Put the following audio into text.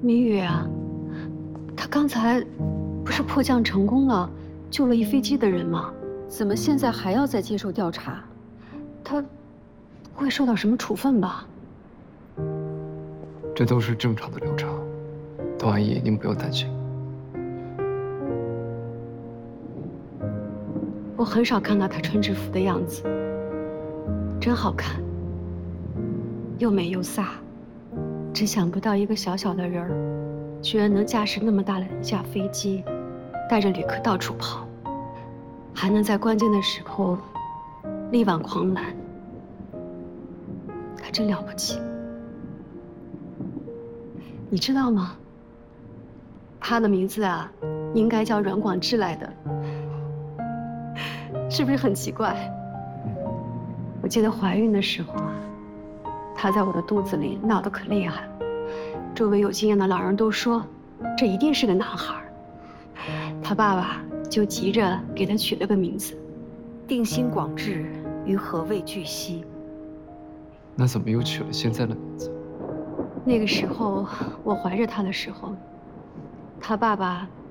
明宇啊，他刚才不是迫降成功了，救了一飞机的人吗？怎么现在还要再接受调查？他不会受到什么处分吧？ 这都是正常的流程，董阿姨，您不用担心。 我很少看到他穿制服的样子，真好看，又美又飒。真想不到一个小小的人儿，居然能驾驶那么大的一架飞机，带着旅客到处跑，还能在关键的时候力挽狂澜。他真了不起。你知道吗？他的名字啊，应该叫阮广志来的，是不是很奇怪？我记得怀孕的时候啊，他在我的肚子里闹得可厉害了，周围有经验的老人都说，这一定是个男孩。他爸爸就急着给他取了个名字，定心广志，于何未惧兮。 那怎么又取了现在的名字？ 那个时候我怀着他的时候，他爸爸